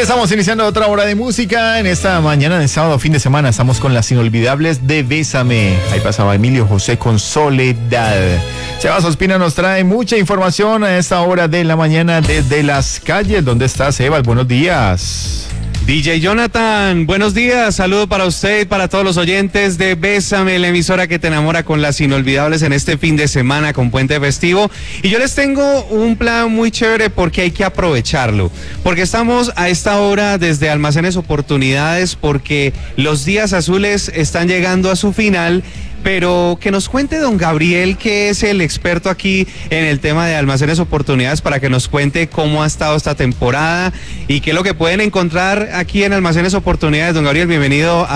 estamos iniciando otra hora de música en esta mañana de sábado, fin de semana. Estamos con las inolvidables de Bésame. Ahí pasaba Emilio José con Soledad. Sebas Ospina nos trae mucha información a esta hora de la mañana desde las calles. ¿Dónde está Sebas? Buenos días. DJ Jonathan, buenos días, saludo para usted y para todos los oyentes de Bésame, la emisora que te enamora con las inolvidables en este fin de semana con puente festivo. Y yo les tengo un plan muy chévere porque hay que aprovecharlo, porque estamos a esta hora desde Almacenes Oportunidades, porque los días azules están llegando a su final. Pero que nos cuente don Gabriel, que es el experto aquí en el tema de Almacenes Oportunidades, para que nos cuente cómo ha estado esta temporada y qué es lo que pueden encontrar aquí en Almacenes Oportunidades. Don Gabriel, bienvenido a